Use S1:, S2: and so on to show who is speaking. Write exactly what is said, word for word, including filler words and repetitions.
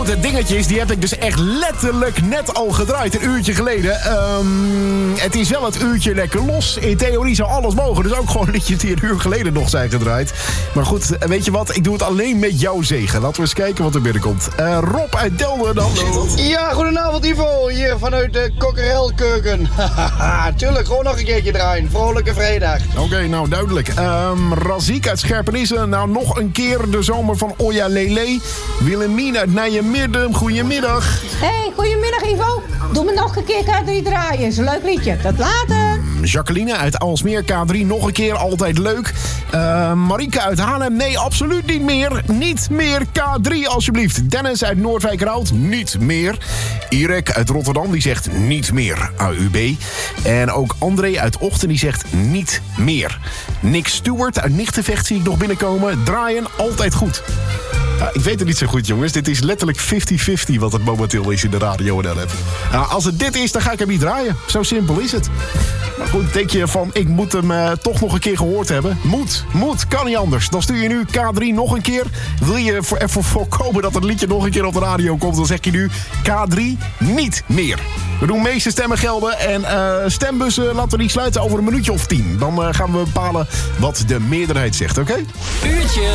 S1: want het dingetje is, die heb ik dus echt letterlijk net al gedraaid. Een uurtje geleden. Um, het is wel het uurtje lekker los. In theorie zou alles mogen. Dus ook gewoon liedjes die een uur geleden nog zijn gedraaid. Maar goed, weet je wat? Ik doe het alleen met jouw zegen. Laten we eens kijken wat er binnenkomt. Uh, Rob uit Delden, hallo.
S2: Ja, goedenavond Ivo. Hier vanuit de Kokkerelkeuken. Haha, tuurlijk. Gewoon nog een keertje draaien. Vrolijke vrijdag.
S1: Oké, okay, nou duidelijk. Um, Raziek uit Scherpenisse. Nou, nog een keer de zomer van Oya Lele. Willemien uit Nijmegen. Goedemiddag.
S3: Hey, goedemiddag Ivo. Doe me nog een keer K drie draaien. Is een leuk liedje. Tot later.
S1: Jacqueline uit Alsmeer, K drie. Nog een keer, altijd leuk. Uh, Marike uit Haarlem. Nee, absoluut niet meer. Niet meer K drie, alsjeblieft. Dennis uit Noordwijkerhout. Niet meer. Irek uit Rotterdam, die zegt niet meer. A U B. En ook André uit Ochten, die zegt niet meer. Nick Stewart uit Nichtenvecht zie ik nog binnenkomen. Draaien, altijd goed. Uh, ik weet het niet zo goed, jongens. Dit is letterlijk vijftig vijftig wat het momenteel is in de radio en app. Uh, als het dit is, dan ga ik hem niet draaien. Zo simpel is het. Maar goed, denk je van, ik moet hem uh, toch nog een keer gehoord hebben? Moet, moet, kan niet anders. Dan stuur je nu K drie nog een keer. Wil je voor, ervoor voorkomen dat het liedje nog een keer op de radio komt, dan zeg je nu K drie niet meer. We doen meeste stemmen gelden en uh, stembussen laten we die sluiten over een minuutje of tien. Dan uh, gaan we bepalen wat de meerderheid zegt, oké? Okay?
S4: Uurtje